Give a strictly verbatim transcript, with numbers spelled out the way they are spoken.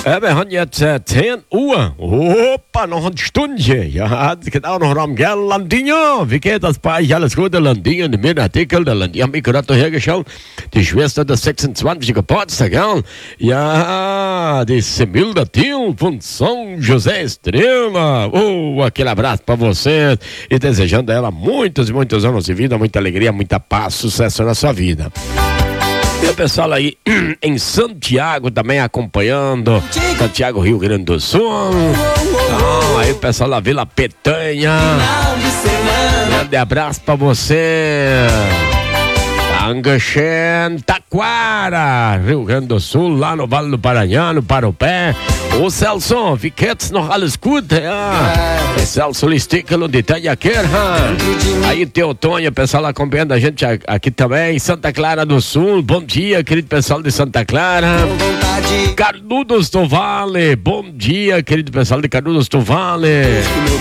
Ja, wir haben jetzt äh, zehn Uhr. Opa, noch ein Stündchen. Ja, genau noch am Gell, Landinho. Wie geht das bei euch? Alles Gute, Landinho. In dem Artikel, der Landinho, haben wir gerade hergeschaut. Die Schwester des sechsundzwanzigsten Geburtstag, gell? Ja, die Semilda Til von São José Estrela. Oh, aquele abraço pra você. E desejando a ela muitos e muitos anos de vida, muita alegria, muita paz, sucesso na sua vida. E o pessoal aí em Santiago também acompanhando, Santiago, Rio Grande do Sul. Então, aí o pessoal da Vila Petanha, grande abraço pra você. Angaxen, Taquara, Rio Grande do Sul, lá no Vale do Paranhá, no Parupé. Ô Celso, wie geht's noch? Alles gut? Ja. É Celso Listículo de Itajaqueira. Aí Teotônia, pessoal acompanhando a gente aqui também, Santa Clara do Sul. Bom dia, querido pessoal de Santa Clara. Carnudos do Vale, bom dia, querido pessoal de Carnudos do Vale.